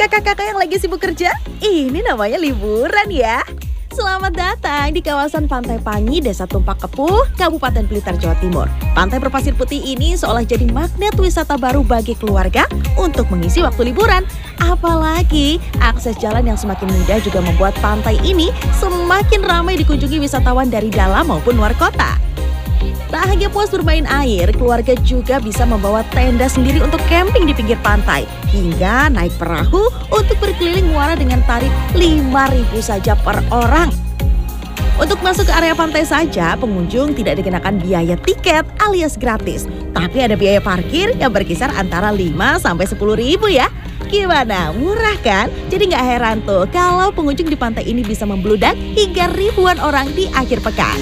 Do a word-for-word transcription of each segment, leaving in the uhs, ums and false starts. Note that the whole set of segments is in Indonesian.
kakak-kakak yang lagi sibuk kerja? Ini namanya liburan ya. Selamat datang di kawasan Pantai Pangi, Desa Tumpak Kepuh, Kabupaten Blitar, Jawa Timur. Pantai berpasir putih ini seolah jadi magnet wisata baru bagi keluarga untuk mengisi waktu liburan. Apalagi akses jalan yang semakin mudah juga membuat pantai ini semakin ramai dikunjungi wisatawan dari dalam maupun luar kota. Tak hanya puas bermain air, keluarga juga bisa membawa tenda sendiri untuk camping di pinggir pantai, hingga naik perahu untuk berkeliling muara dengan tarif lima ribu saja per orang. Untuk masuk ke area pantai saja, pengunjung tidak dikenakan biaya tiket alias gratis, tapi ada biaya parkir yang berkisar antara lima sampai sepuluh ribu ya. Gimana? Murah kan? Jadi nggak heran tuh kalau pengunjung di pantai ini bisa membludak hingga ribuan orang di akhir pekan.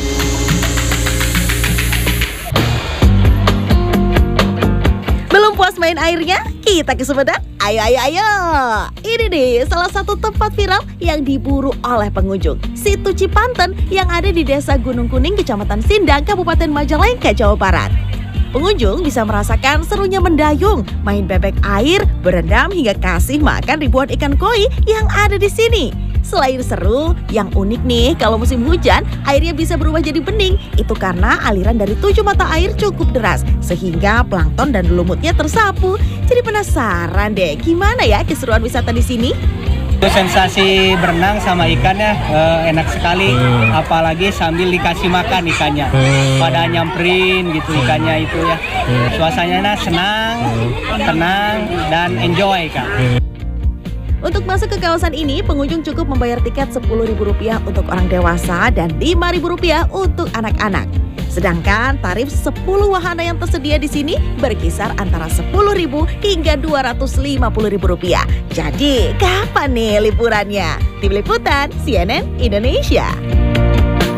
Belum puas main airnya? Kita ke Sumedang? Ayo, ayo, ayo! Ini nih salah satu tempat viral yang diburu oleh pengunjung. Situ Cipanten yang ada di Desa Gunung Kuning, Kecamatan Sindang, Kabupaten Majalengka, Jawa Barat. Pengunjung bisa merasakan serunya mendayung, main bebek air, berendam hingga kasih makan ribuan ikan koi yang ada di sini. Selain seru, yang unik nih kalau musim hujan airnya bisa berubah jadi bening. Itu karena aliran dari tujuh mata air cukup deras sehingga plankton dan lumutnya tersapu. Jadi penasaran deh gimana ya keseruan wisata di sini? Sensasi berenang sama ikannya eh, enak sekali, apalagi sambil dikasih makan ikannya. Pada nyamperin gitu ikannya itu ya. Suasananya senang, tenang dan enjoy Kak. Untuk masuk ke kawasan ini, pengunjung cukup membayar tiket sepuluh ribu rupiah untuk orang dewasa dan lima ribu rupiah untuk anak-anak. Sedangkan tarif sepuluh wahana yang tersedia di sini berkisar antara sepuluh ribu hingga dua ratus lima puluh ribu rupiah. Jadi, kapan nih liburannya? Tim Liputan C N N Indonesia.